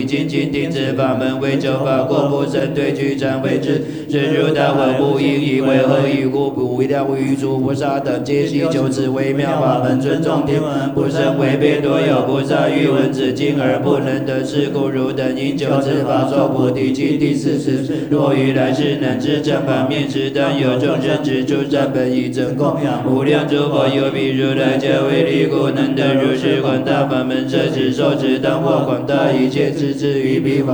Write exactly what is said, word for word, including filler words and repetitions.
精进定止法门为正法，过不生对举禅为之。是如大文不应以为何以故？不为了于诸菩萨等皆悉就此微妙法门，尊重听闻不生违背多有菩萨欲闻此经而不能得是故，汝等应就此法受菩提经。第四十，若于来世能知正法面时，当有众生指出善本以真供养无量诸佛，有比如来者为力故，能得如是广大法门。摄持受持当获广大一切智智于彼法。